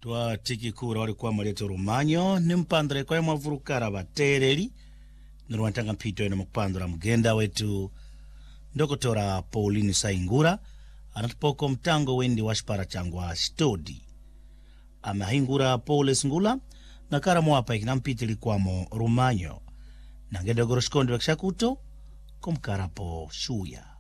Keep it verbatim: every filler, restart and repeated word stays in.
Twa tiki kura wali kwa maleto Rumanyo ni mpandre kwa mwavurukara batereri nurwantanga mpito ina mpandra mgenda wetu Ndokotora Pauline Saingura anatupoko mtango wendi washpara changwa stodi amahingura Paul Singula na karamu hapa ikinampitili kwamo Rumanyo na ngenda goroshkondi wakishakuto kumkarapo shuya.